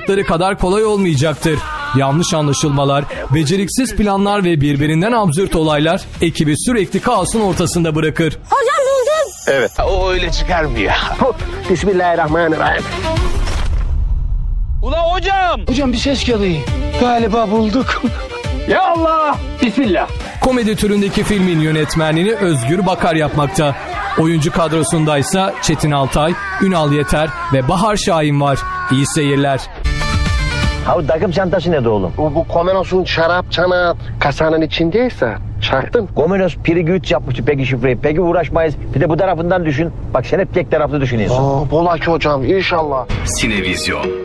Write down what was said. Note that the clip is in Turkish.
sandıkları kadar kolay olmayacaktır. Yanlış anlaşılmalar, beceriksiz planlar ve birbirinden absürt olaylar ekibi sürekli kaosun ortasında bırakır. Hocam buldum. Evet. O öyle çıkarmıyor. Bismillahirrahmanirrahim. Ula hocam. Hocam bir ses geliyor. Galiba bulduk. Ya Allah. Bismillah. Komedi türündeki filmin yönetmenliğini Özgür Bakar yapmakta. Oyuncu kadrosundaysa Çetin Altay, Ünal Yeter ve Bahar Şahin var. İyi seyirler. Ha bu takım çantası ne de oğlum? Bu Komenos'un şarap çanağı kasanın içindeyse çaktın. Komenos piri güç yapmıştı peki şifreyi. Peki uğraşmayız. Bir de bu tarafından düşün. Bak sen hep tek taraflı düşünüyorsun. Bola ki hocam inşallah. Sinevizyon.